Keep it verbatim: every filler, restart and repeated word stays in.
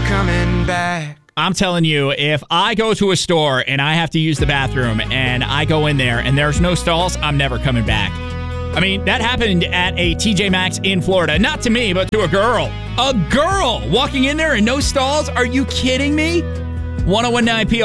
coming back. I'm telling you, if I go to a store and I have to use the bathroom and I go in there and there's no stalls, I'm never coming back. I mean, that happened at a T J Maxx in Florida. Not to me, but to a girl. A girl walking in there and no stalls? Are you kidding me? ten nineteen P